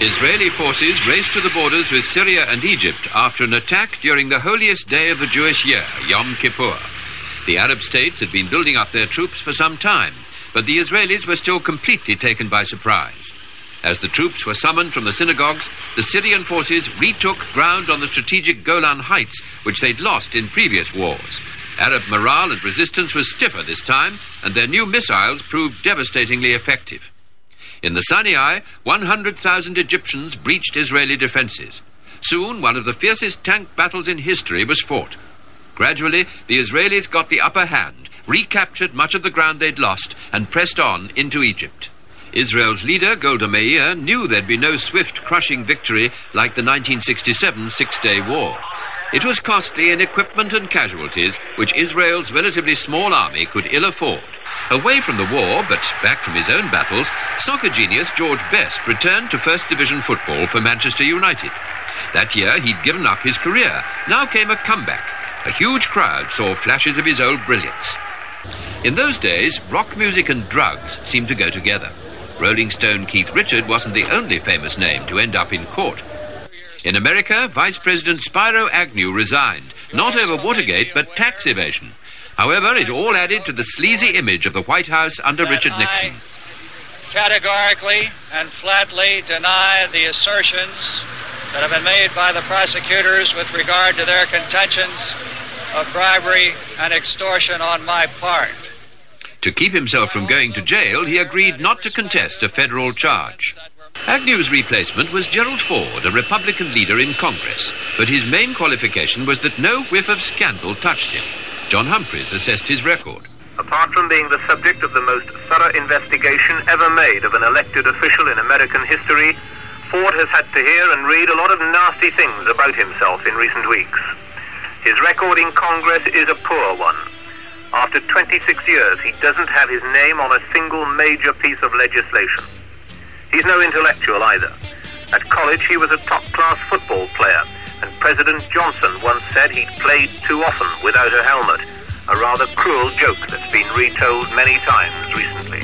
Israeli forces raced to the borders with Syria and Egypt after an attack during the holiest day of the Jewish year, Yom Kippur. The Arab states had been building up their troops for some time, but the Israelis were still completely taken by surprise. As the troops were summoned from the synagogues, the Syrian forces retook ground on the strategic Golan Heights, which they'd lost in previous wars. Arab morale and resistance was stiffer this time, and their new missiles proved devastatingly effective. In the Sinai, 100,000 Egyptians breached Israeli defenses. Soon, one of the fiercest tank battles in history was fought. Gradually, the Israelis got the upper hand, recaptured much of the ground they'd lost, and pressed on into Egypt. Israel's leader, Golda Meir, knew there'd be no swift, crushing victory like the 1967 Six-Day War. It was costly in equipment and casualties, which Israel's relatively small army could ill afford. Away from the war, but back from his own battles, soccer genius George Best returned to First Division football for Manchester United. That year, he'd given up his career. Now came a comeback. A huge crowd saw flashes of his old brilliance. In those days, rock music and drugs seemed to go together. Rolling Stone Keith Richards wasn't the only famous name to end up in court. In America, Vice President Spiro Agnew resigned, not over Watergate, but tax evasion. However, it all added to the sleazy image of the White House under Richard Nixon. Categorically and flatly deny the assertions that have been made by the prosecutors with regard to their contentions of bribery and extortion on my part. To keep himself from going to jail, he agreed not to contest a federal charge. Agnew's replacement was Gerald Ford, a Republican leader in Congress, but his main qualification was that no whiff of scandal touched him. John Humphreys assessed his record. Apart from being the subject of the most thorough investigation ever made of an elected official in American history, Ford has had to hear and read a lot of nasty things about himself in recent weeks. His record in Congress is a poor one. After 26 years, he doesn't have his name on a single major piece of legislation. He's no intellectual either. At college, he was a top-class football player, and President Johnson once said he'd played too often without a helmet, a rather cruel joke that's been retold many times recently.